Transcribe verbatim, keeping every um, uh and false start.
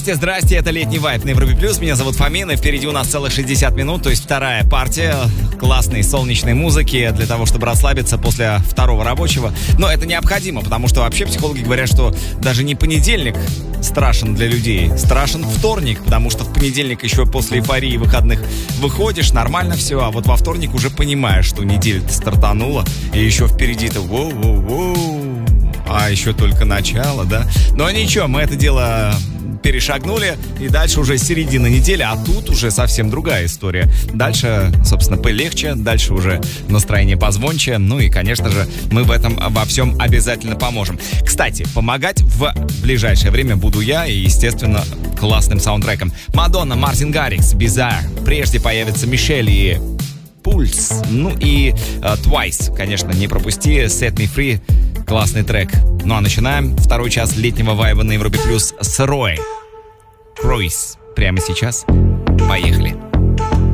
Здрасте, это «Летний вайб» на Европе Плюс. Меня зовут Фомин, и впереди у нас целых шестьдесят минут, то есть вторая партия классной солнечной музыки для того, чтобы расслабиться после второго рабочего. Но это необходимо, потому что вообще психологи говорят, что даже не понедельник страшен для людей, страшен вторник, потому что в понедельник еще после эйфории выходных выходишь, нормально все, а вот во вторник уже понимаешь, что неделя-то стартанула, и еще впереди-то воу-воу-воу, а еще только начало, да? Но ничего, мы это дело перешагнули, и дальше уже середина недели, а тут уже совсем другая история. Дальше, собственно, полегче, дальше уже настроение позвонче, ну и, конечно же, мы в этом во всем обязательно поможем. Кстати, помогать в ближайшее время буду я и, естественно, классным саундтреком. Мадонна, Мартин Гаррикс, Bizarre. Прежде появится Мишель и Пульс. Ну и uh, Twice, конечно, не пропусти. Set Me Free. Классный трек. Ну а начинаем второй час летнего вайба на Европе Плюс с Рой. Кройс. Прямо сейчас. Поехали.